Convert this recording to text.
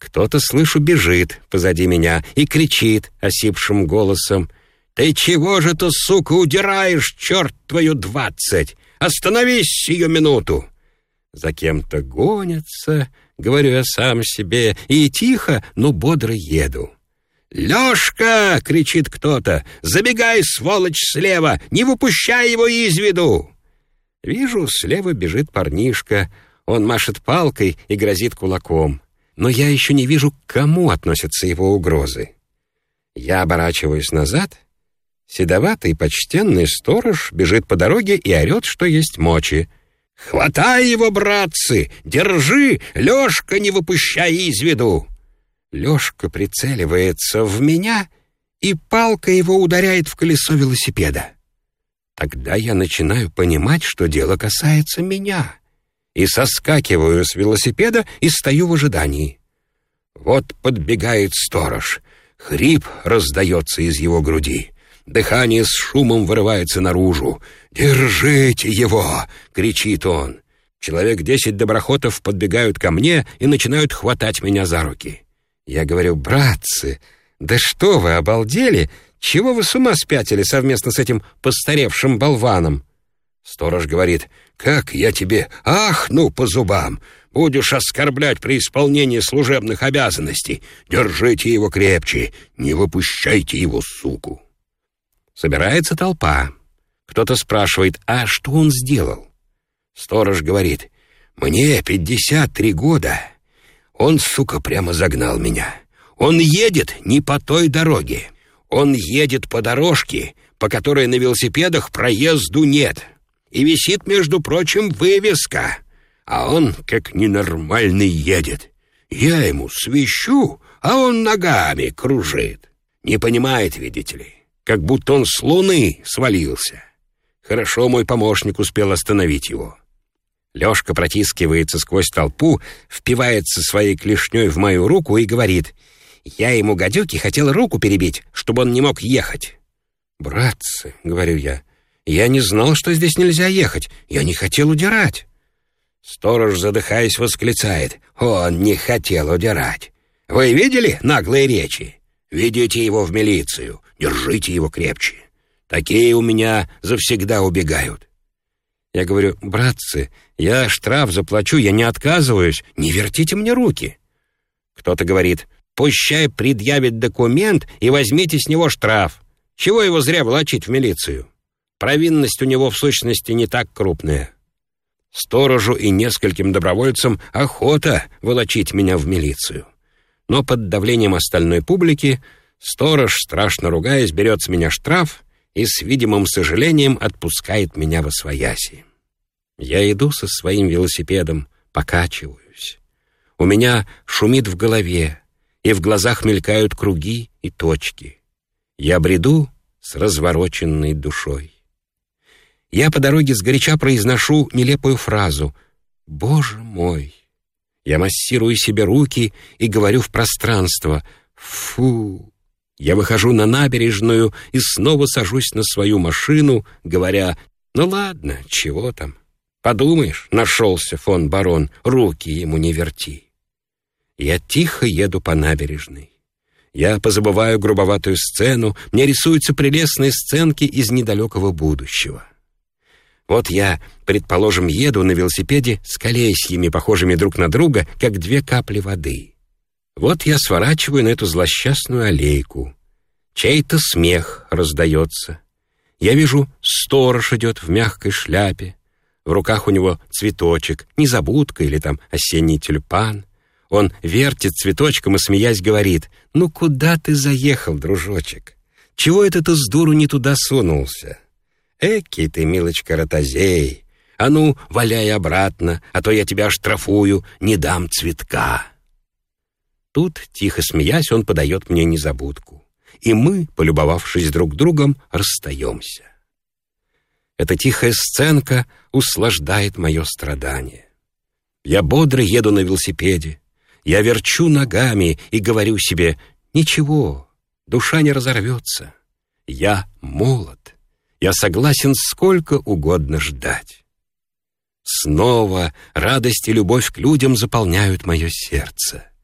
Кто-то, слышу, бежит позади меня и кричит осипшим голосом: «Ты чего же ты, сука, удираешь, черт твою 20? Остановись сию минуту!» За кем-то гонятся, говорю я сам себе, и тихо, но бодро еду. «Лёшка!» — кричит кто-то. «Забегай, сволочь, слева! Не выпущай его из виду!» Вижу, слева бежит парнишка. Он машет палкой и грозит кулаком. Но я еще не вижу, к кому относятся его угрозы. Я оборачиваюсь назад. Седоватый почтенный сторож бежит по дороге и орет, что есть мочи. «Хватай его, братцы! Держи! Лёшка, не выпущай из виду!» Лёшка прицеливается в меня, и палка его ударяет в колесо велосипеда. Тогда я начинаю понимать, что дело касается меня, и соскакиваю с велосипеда и стою в ожидании. Вот подбегает сторож. Хрип раздается из его груди. Дыхание с шумом вырывается наружу. «Держите его!» — кричит он. Человек 10 доброхотов подбегают ко мне и начинают хватать меня за руки. Я говорю: «Братцы, да что вы, обалдели? Чего вы с ума спятили совместно с этим постаревшим болваном?» Сторож говорит: «Как я тебе ахну по зубам! Будешь оскорблять при исполнении служебных обязанностей. Держите его крепче, не выпущайте его, суку!» Собирается толпа. Кто-то спрашивает: «А что он сделал?» Сторож говорит: «Мне 53 года. Он, сука, прямо загнал меня. Он едет не по той дороге. Он едет по дорожке, по которой на велосипедах проезду нет. И висит, между прочим, вывеска. А он, как ненормальный, едет. Я ему свищу, а он ногами кружит. Не понимает, видите ли, как будто он с луны свалился. Хорошо мой помощник успел остановить его». Лёшка протискивается сквозь толпу, впивается своей клешней в мою руку и говорит: «Я ему, гадюки, хотел руку перебить, чтобы он не мог ехать». «Братцы, — говорю я не знал, что здесь нельзя ехать. Я не хотел удирать». Сторож, задыхаясь, восклицает: «Он не хотел удирать. Вы видели наглые речи? Ведите его в милицию, держите его крепче. Такие у меня завсегда убегают». Я говорю: «Братцы, я штраф заплачу, я не отказываюсь, не вертите мне руки». Кто-то говорит: «Пущай предъявит документ и возьмите с него штраф. Чего его зря волочить в милицию? Провинность у него в сущности не так крупная». Сторожу и нескольким добровольцам охота волочить меня в милицию. Но под давлением остальной публики сторож, страшно ругаясь, берет с меня штраф и с видимым сожалением отпускает меня восвояси. Я иду со своим велосипедом, покачиваюсь. У меня шумит в голове, и в глазах мелькают круги и точки. Я бреду с развороченной душой. Я по дороге сгоряча произношу нелепую фразу: «Боже мой!» Я массирую себе руки и говорю в пространство: «Фу!» Я выхожу на набережную и снова сажусь на свою машину, говоря: «Ну ладно, чего там? Подумаешь, нашелся фон барон, руки ему не верти». Я тихо еду по набережной. Я позабываю грубоватую сцену, мне рисуются прелестные сценки из недалекого будущего. Вот я, предположим, еду на велосипеде с колесьями, похожими друг на друга, как 2 капли воды. Вот я сворачиваю на эту злосчастную аллейку. Чей-то смех раздается. Я вижу, сторож идет в мягкой шляпе. В руках у него цветочек, незабудка или там осенний тюльпан. Он вертит цветочком и, смеясь, говорит: «Ну куда ты заехал, дружочек? Чего это ты с дуру не туда сунулся? Экий ты, милочка, ротозей! А ну, валяй обратно, а то я тебя оштрафую, не дам цветка». Тут, тихо смеясь, он подает мне незабудку. И мы, полюбовавшись друг другом, расстаемся. Эта тихая сценка услаждает мое страдание. Я бодро еду на велосипеде. Я верчу ногами и говорю себе: «Ничего, душа не разорвется. Я молод. Я согласен сколько угодно ждать». Снова радость и любовь к людям заполняют мое сердце.